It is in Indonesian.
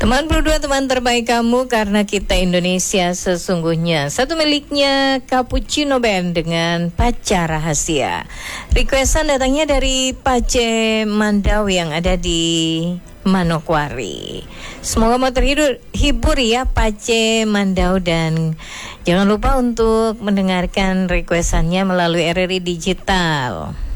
Teman berdua, teman terbaik kamu karena kita Indonesia sesungguhnya. Satu miliknya Cappuccino Band dengan Pacar Rahasia. Requestan datangnya dari Pace Mandau yang ada di Manokwari. Semoga mau terhibur ya Pace Mandau, dan jangan lupa untuk mendengarkan requestannya melalui RRI Digital.